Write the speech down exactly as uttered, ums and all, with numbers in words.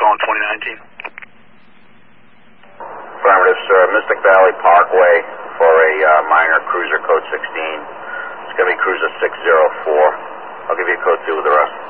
calling twenty nineteen. Affirmative, sir. Mystic Valley Parkway for a uh, minor cruiser code sixteen. It's going to be cruiser six zero four. I'll give you a code two with the rest.